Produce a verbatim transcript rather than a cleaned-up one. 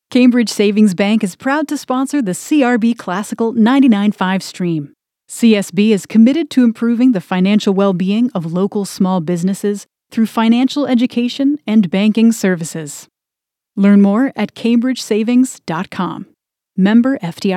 Cambridge Savings Bank is proud to sponsor the C R B Classical ninety-nine point five stream. C S B is committed to improving the financial well-being of local small businesses through financial education and banking services. Learn more at cambridge savings dot com. Member F D I C.